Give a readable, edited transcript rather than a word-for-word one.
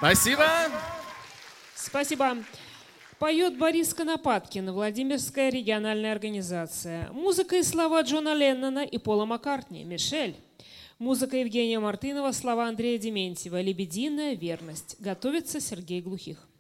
Спасибо. Спасибо. Поет Борис Конопаткин, Владимирская региональная организация. Музыка и слова Джона Леннона и Пола Маккартни, «Мишель». Музыка Евгения Мартынова, слова Андрея Дементьева, «Лебединая верность». Готовится Сергей Глухих.